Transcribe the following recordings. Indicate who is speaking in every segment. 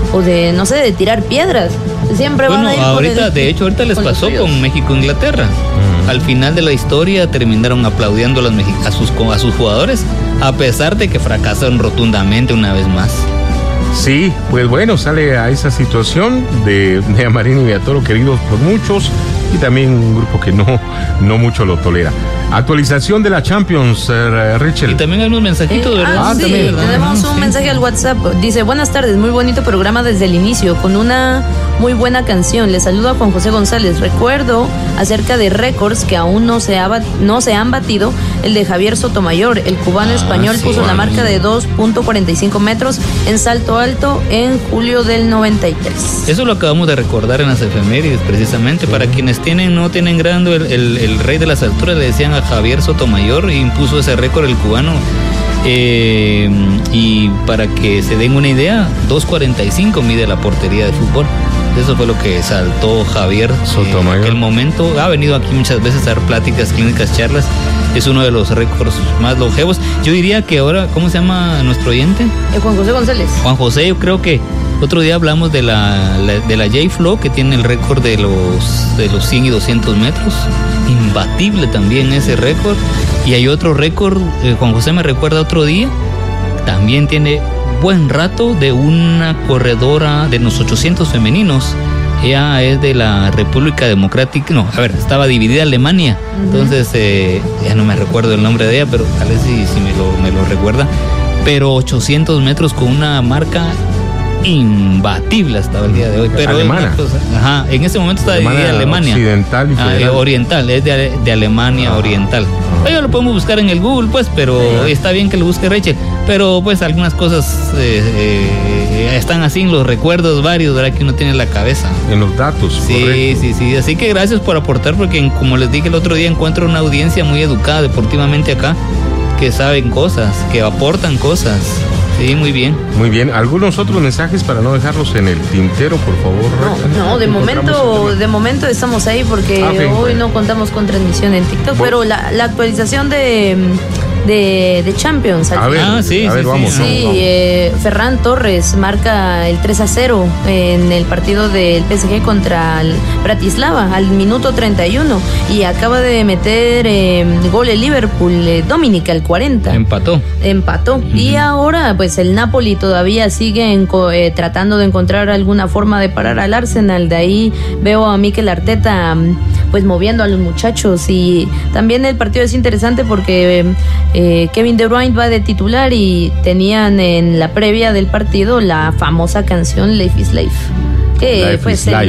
Speaker 1: de no sé, de tirar piedras. Siempre van a ir
Speaker 2: ahorita les pasó con México-Inglaterra. Al final de la historia terminaron aplaudiendo a sus jugadores, a pesar de que fracasaron rotundamente una vez más.
Speaker 3: Sí, pues bueno, sale a esa situación de Amarín y Villatoro, queridos por muchos, y también un grupo que no mucho lo tolera. Actualización de la Champions, Rachel.
Speaker 2: Y también hay unos mensajitos, ¿verdad?
Speaker 1: Sí,
Speaker 2: también, ¿verdad?
Speaker 1: tenemos un mensaje al WhatsApp. Dice: buenas tardes, muy bonito programa desde el inicio, con una muy buena canción. Les saludo a Juan José González. Recuerdo acerca de récords que aún no se han batido. El de Javier Sotomayor, el cubano español, puso la marca de 2.45 metros en salto alto en julio del 93.
Speaker 2: Eso lo acabamos de recordar en las efemérides, precisamente. Para quienes no tienen grande, el rey de las alturas, le decían a Javier Sotomayor, impuso ese récord el cubano. Y para que se den una idea, 2.45 mide la portería de fútbol. Eso fue lo que saltó Javier Sotomayor en aquel momento. Ha venido aquí muchas veces a dar pláticas, clínicas, charlas. Es uno de los récords más longevos. Yo diría que ahora, ¿cómo se llama nuestro oyente?
Speaker 1: Juan José González.
Speaker 2: Juan José, yo creo que otro día hablamos de la J-Flow, que tiene el récord de los 100 y 200 metros. Imbatible también ese récord. Y hay otro récord, Juan José me recuerda otro día, también tiene buen rato, de una corredora de los 800 femeninos. Ella es de la República Democrática, estaba dividida Alemania. Entonces, ya no me recuerdo el nombre de ella, pero tal vez si me lo recuerda. Pero 800 metros con una marca imbatible hasta el día de hoy. Pero
Speaker 3: alemana.
Speaker 2: En ese momento está dividida Alemania.
Speaker 3: Occidental y
Speaker 2: oriental, es de Alemania oriental. Ellos lo podemos buscar en el Google, pues, pero está bien que lo busque Rachel. Pero pues algunas cosas están así en los recuerdos varios, ¿verdad? Que uno tiene en la cabeza.
Speaker 3: En los datos.
Speaker 2: Sí. Así que gracias por aportar, porque como les dije el otro día, encuentro una audiencia muy educada deportivamente acá, que saben cosas, que aportan cosas. Sí, muy bien. Muy bien.
Speaker 3: ¿Algunos otros mensajes para no dejarlos en el tintero, por favor?
Speaker 1: No, de momento estamos ahí porque hoy no contamos con transmisión en TikTok, pero la actualización de Champions.
Speaker 3: A ver, vamos.
Speaker 1: Ferran Torres marca el 3-0 en el partido del PSG contra el Bratislava al minuto 31 y acaba de meter gol el Liverpool, Dominic al 40.
Speaker 2: Empató.
Speaker 1: Y ahora pues el Napoli todavía sigue tratando de encontrar alguna forma de parar al Arsenal. De ahí veo a Mikel Arteta pues moviendo a los muchachos, y también el partido es interesante porque Kevin De Bruyne va de titular y tenían en la previa del partido la famosa canción Life is Life. Pues el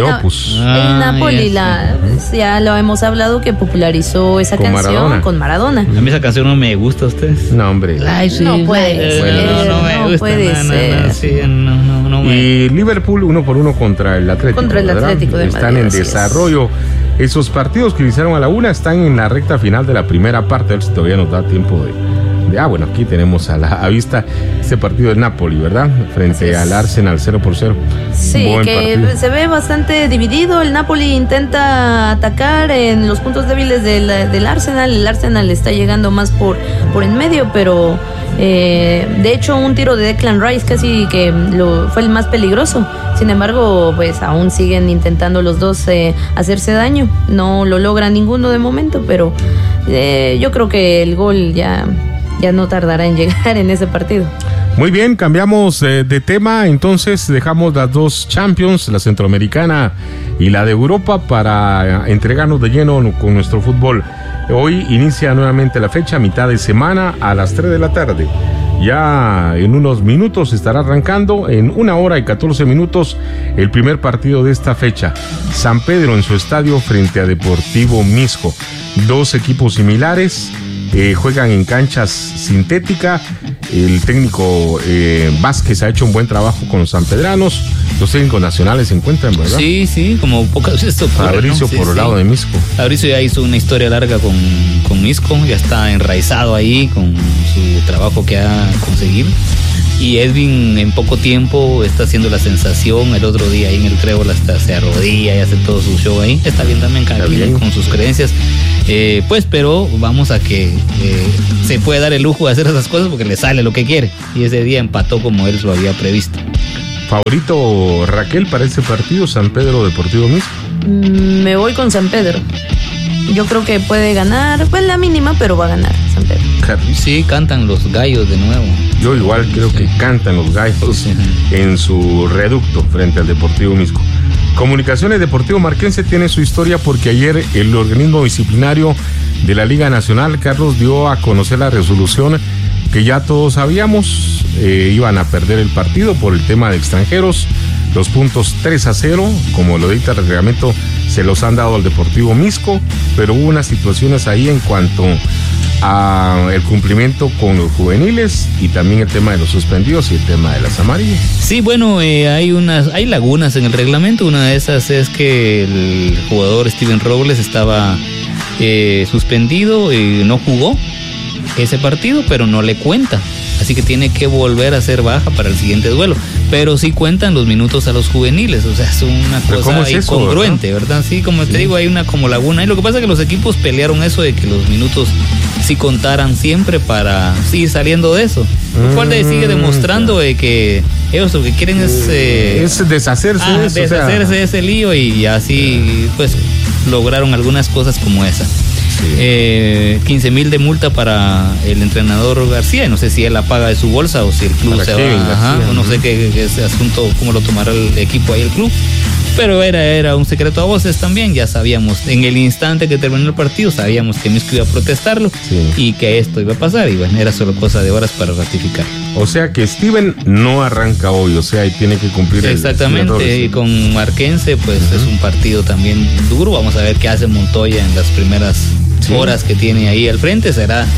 Speaker 1: Napoli ya lo hemos hablado, que popularizó esa canción con Maradona.
Speaker 2: A mí esa canción no me gusta. ¿A ustedes?
Speaker 3: No, hombre.
Speaker 1: No puede ser.
Speaker 2: No puede ser.
Speaker 3: Y Liverpool 1-1 contra el Atlético.
Speaker 1: De Madrid.
Speaker 3: Están en desarrollo. Esos partidos que iniciaron a la 1 están en la recta final de la primera parte. A ver si todavía nos da tiempo aquí tenemos a vista este partido de Napoli, ¿verdad? Frente al Arsenal 0-0.
Speaker 1: Sí, que se ve bastante dividido. El Napoli intenta atacar en los puntos débiles del Arsenal. El Arsenal está llegando más por en medio, pero de hecho un tiro de Declan Rice casi que fue el más peligroso. Sin embargo, pues aún siguen intentando los dos hacerse daño. No lo logra ninguno de momento, pero yo creo que el gol ya no tardará en llegar en ese partido.
Speaker 3: Muy bien, cambiamos de tema, entonces dejamos las dos Champions, la centroamericana y la de Europa, para entregarnos de lleno con nuestro fútbol. Hoy inicia nuevamente la fecha, mitad de semana, a las 3 de la tarde. Ya en unos minutos estará arrancando, en 1 hora y 14 minutos, el primer partido de esta fecha. San Pedro en su estadio frente a Deportivo Mixco. Dos equipos similares. Juegan en canchas sintéticas. El técnico Vázquez ha hecho un buen trabajo con los sanpedranos. Los técnicos nacionales se encuentran, ¿verdad?
Speaker 2: Sí, como pocas veces esto ocurre,
Speaker 3: Fabricio, ¿no? Por el lado de Mixco.
Speaker 2: Fabricio ya hizo una historia larga con Mixco, ya está enraizado ahí con su trabajo que ha conseguido. Y Edwin en poco tiempo está haciendo la sensación. El otro día ahí en el Trébol hasta se arrodilla y hace todo su show ahí. Está bien también cada quien con sus creencias. Pero vamos a que se puede dar el lujo de hacer esas cosas porque le sale lo que quiere. Y ese día empató como él lo había previsto.
Speaker 3: ¿Favorito, Raquel, para este partido, San Pedro Deportivo Misco?
Speaker 1: Me voy con San Pedro. Yo creo que puede ganar, pues la mínima, pero va a ganar San Pedro.
Speaker 2: Sí, cantan los gallos de nuevo.
Speaker 3: Yo igual creo que cantan los gallos en su reducto frente al Deportivo Misco. Comunicaciones Deportivo Marquense tiene su historia porque ayer el organismo disciplinario de la Liga Nacional, Carlos, dio a conocer la resolución que ya todos sabíamos. Iban a perder el partido por el tema de extranjeros. Los puntos 3-0, como lo dicta el reglamento, se los han dado al Deportivo Misco, pero hubo unas situaciones ahí en cuanto a el cumplimiento con los juveniles y también el tema de los suspendidos y el tema de las amarillas.
Speaker 2: Sí, bueno, hay lagunas en el reglamento. Una de esas es que el jugador Steven Robles estaba suspendido y no jugó ese partido, pero no le cuenta, así que tiene que volver a ser baja para el siguiente duelo, pero sí cuentan los minutos a los juveniles, o sea, es una cosa incongruente, ¿verdad? Sí, como te digo, hay una como laguna, y lo que pasa es que los equipos pelearon eso de que los minutos sí contaran siempre para seguir saliendo de eso, lo cual sigue demostrando de que ellos lo que quieren es
Speaker 3: deshacerse de eso,
Speaker 2: deshacerse de ese lío, y así pues lograron algunas cosas como esa. Sí. 15,000 de multa para el entrenador García, y no sé si él la paga de su bolsa o si el club se va, o no sé qué ese asunto, cómo lo tomará el equipo ahí, el club, pero era un secreto a voces también. Ya sabíamos, en el instante que terminó el partido, sabíamos que Misco iba a protestarlo, y que esto iba a pasar, y bueno, era solo cosa de horas para ratificar.
Speaker 3: O sea que Steven no arranca hoy, o sea, y tiene que cumplir
Speaker 2: exactamente, y con Marquense pues es un partido también duro. Vamos a ver qué hace Montoya en las primeras horas que tiene ahí al frente.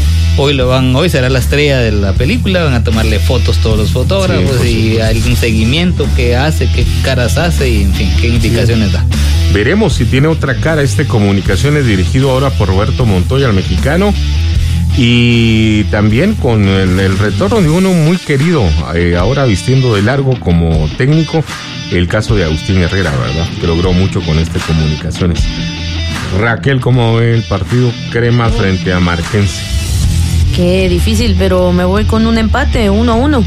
Speaker 2: Hoy será la estrella de la película, van a tomarle fotos todos los fotógrafos, y algún seguimiento, qué hace, qué caras hace, y en fin, qué indicaciones da.
Speaker 3: Veremos si tiene otra cara Comunicaciones, dirigido ahora por Roberto Montoya, el mexicano, y también con el retorno de uno muy querido, ahora vistiendo de largo como técnico, el caso de Agustín Herrera, ¿verdad? Que logró mucho con Comunicaciones. Raquel, ¿cómo ve el partido Crema frente a Marquense?
Speaker 1: Qué difícil, pero me voy con un empate, 1-1.
Speaker 3: 1-1.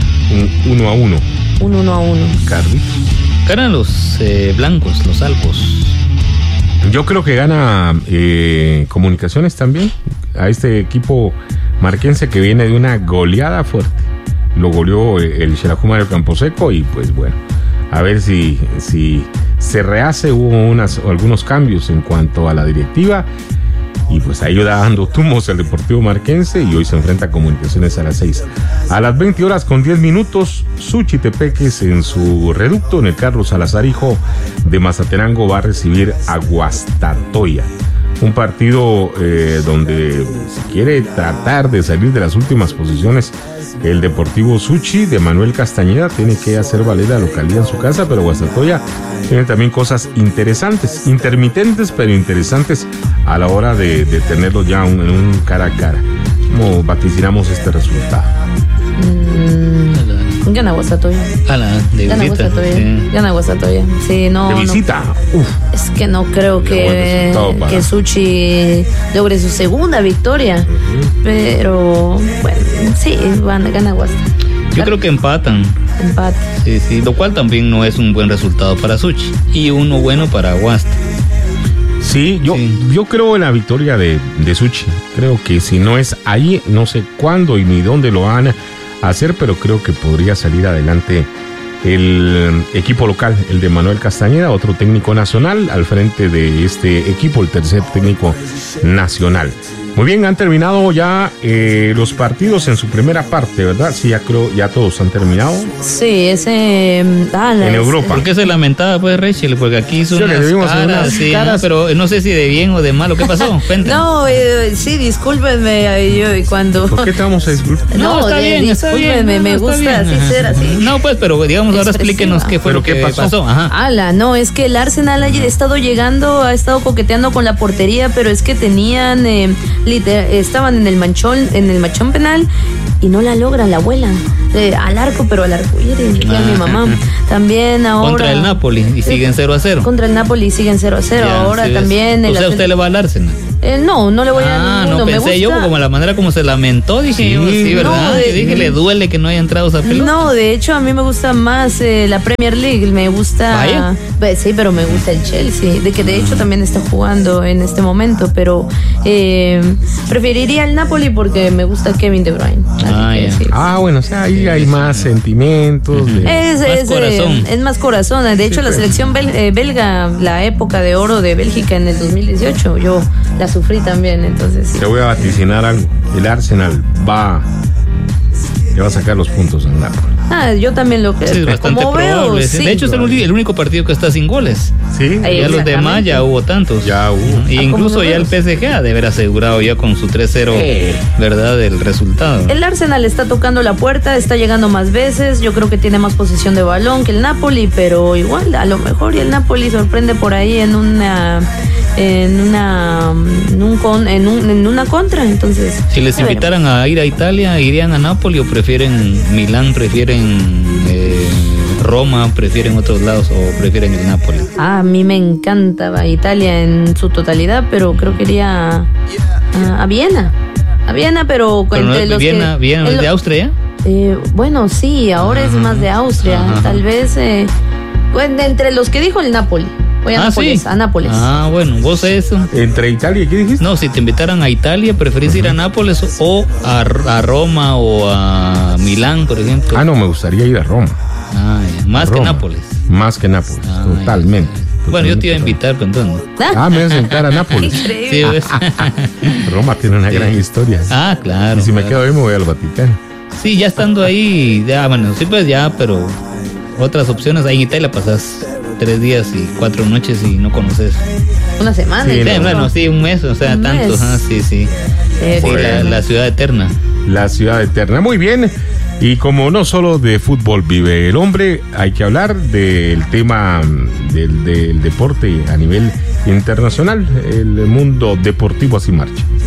Speaker 1: 1-1.
Speaker 3: Carlitos.
Speaker 2: Ganan los blancos, los albos.
Speaker 3: Yo creo que gana Comunicaciones también, a este equipo marquense que viene de una goleada fuerte. Lo goleó el Xelajú Mario Camposeco, y pues bueno, a ver si se rehace. Hubo algunos cambios en cuanto a la directiva, y pues ahí va dando tumbos el Deportivo Marquense, y hoy se enfrenta a Comunicaciones a las 6. A las 20:10, Suchi Tepeques en su reducto, en el Carlos Salazar Hijo de Mazatenango, va a recibir a Guastatoya. Un partido donde se quiere tratar de salir de las últimas posiciones. El Deportivo Suchi de Manuel Castañeda tiene que hacer valer la localidad en su casa, pero Guastatoya tiene también cosas interesantes, intermitentes pero interesantes a la hora de tenerlo ya en un cara a cara. ¿Cómo vaticinamos este resultado?
Speaker 1: Gana Guastatoya. Gana Guastatoya. Sí, no.
Speaker 3: De visita.
Speaker 1: No, es que no creo que Suchi logre su segunda victoria. Pero bueno, sí, gana Guastatoya.
Speaker 2: Yo creo que empatan. Sí, lo cual también no es un buen resultado para Suchi, y uno bueno para Guasta.
Speaker 3: Sí, yo creo en la victoria de Suchi. Creo que si no es ahí, no sé cuándo y ni dónde lo van a hacer, pero creo que podría salir adelante el equipo local, el de Manuel Castañeda, otro técnico nacional al frente de este equipo, el tercer técnico nacional. Muy bien, han terminado ya los partidos en su primera parte, ¿verdad? Sí, ya todos han terminado.
Speaker 1: Sí,
Speaker 3: en Europa.
Speaker 2: ¿Por qué se lamentaba, pues, Rachel? Porque aquí hizo unas caras, pero no sé si de bien o de malo. ¿Qué pasó?
Speaker 1: No, sí, discúlpenme.
Speaker 3: ¿Por qué te vamos a disculpar?
Speaker 1: No, está bien, discúlpenme, me gusta así ser así.
Speaker 2: No, pues, pero digamos, ahora explíquenos qué fue lo que pasó. Ajá.
Speaker 1: No, es que el Arsenal ha estado coqueteando con la portería, pero es que tenían... estaban en el machón penal y no la logran, la vuelan al arco, pero al arco mi mamá. También ahora
Speaker 2: contra el Napoli y siguen 0-0.
Speaker 1: Contra el Napoli siguen 0-0. Ahora también
Speaker 2: usted le va al Arsenal.
Speaker 1: No le voy a ninguno.
Speaker 2: No pensé yo, como la manera como se lamentó, dije yo, sí, ¿verdad?
Speaker 1: No,
Speaker 2: dije, le duele que no haya entrado esa pelota.
Speaker 1: No, de hecho a mí me gusta más la Premier League, me gusta...
Speaker 2: ¿Vaya?
Speaker 1: Sí, pero me gusta el Chelsea, de hecho también está jugando en este momento, pero preferiría el Napoli porque me gusta Kevin De Bruyne.
Speaker 3: Bueno, o sea, ahí hay más sentimientos.
Speaker 2: Más corazón.
Speaker 1: Es más corazón. De hecho, la selección belga, la época de oro de Bélgica en el 2018, yo la sufrí también, entonces sí.
Speaker 3: Te voy a vaticinar algo. El Arsenal le va a sacar los puntos en Napoli.
Speaker 1: Yo también lo creo.
Speaker 2: Sí, es bastante probable. Sí. De hecho, es el único partido que está sin goles.
Speaker 3: Sí.
Speaker 2: Ya los demás ya hubo tantos.
Speaker 3: Ya hubo.
Speaker 2: Y incluso ya el PSG ha de haber asegurado ya con su 3-0, ¿verdad? El resultado.
Speaker 1: El Arsenal está tocando la puerta, está llegando más veces. Yo creo que tiene más posesión de balón que el Napoli, pero igual, a lo mejor y el Napoli sorprende por ahí en una contra, entonces.
Speaker 2: Si les invitaran a ir a Italia, ¿irían a Napoli o prefieren Milán, prefieren Roma, prefieren otros lados o prefieren el Napoli?
Speaker 1: A mí me encantaba Italia en su totalidad, pero creo que iría a Viena. A Viena, pero entre los
Speaker 2: Viena es de Austria,
Speaker 1: bueno, sí, ahora es más de Austria. Tal vez entre los que dijo el Napoli. Voy a Nápoles,
Speaker 2: ¿sí?
Speaker 1: A Nápoles.
Speaker 2: Bueno, vos eso.
Speaker 3: ¿Entre Italia y qué dijiste?
Speaker 2: No, si te invitaran a Italia, ¿preferís ir a Nápoles o a Roma o a Milán, por ejemplo?
Speaker 3: No, me gustaría ir a Roma.
Speaker 2: Más que Nápoles.
Speaker 3: Más que Nápoles, totalmente.
Speaker 2: Bueno, yo te iba a invitar, contando.
Speaker 3: Me vas a invitar a Nápoles.
Speaker 2: Sí, ¿ves?
Speaker 3: Roma tiene una gran historia.
Speaker 2: Claro.
Speaker 3: Y si me quedo ahí, me voy al Vaticano.
Speaker 2: Sí, ya estando ahí, sí, pues ya, pero otras opciones. Ahí en Italia pasas 3 días y 4 noches y no conoces.
Speaker 1: Una semana.
Speaker 2: Sí, un mes, o sea,
Speaker 1: un
Speaker 2: tanto.
Speaker 1: Mes.
Speaker 2: Sí, la ciudad eterna.
Speaker 3: La ciudad eterna. Muy bien. Y como no solo de fútbol vive el hombre, hay que hablar del tema del deporte a nivel internacional. El mundo deportivo así marcha.